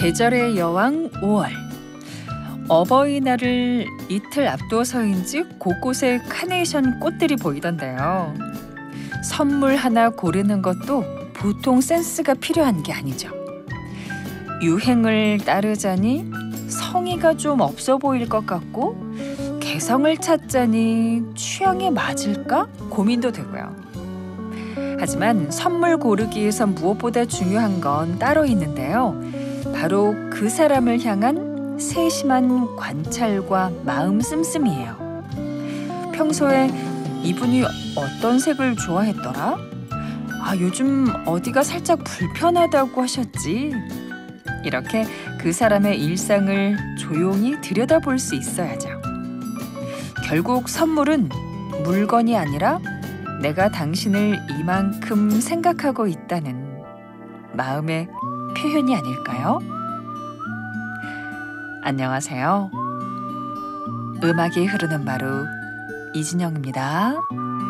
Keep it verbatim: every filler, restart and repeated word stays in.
계절의 여왕 오월. 어버이날을 이틀 앞둬서인지 곳곳에 카네이션 꽃들이 보이던데요. 선물 하나 고르는 것도 보통 센스가 필요한 게 아니죠. 유행을 따르자니 성의가 좀 없어 보일 것 같고, 개성을 찾자니 취향에 맞을까 고민도 되고요. 하지만 선물 고르기에선 무엇보다 중요한 건 따로 있는데요. 바로 그 사람을 향한 세심한 관찰과 마음 씀씀이에요. 평소에 이분이 어떤 색을 좋아했더라? 아, 요즘 어디가 살짝 불편하다고 하셨지? 이렇게 그 사람의 일상을 조용히 들여다볼 수 있어야죠. 결국 선물은 물건이 아니라 내가 당신을 이만큼 생각하고 있다는 마음의 표현이 아닐까요? 안녕하세요. 음악이 흐르는 마루 이진영입니다.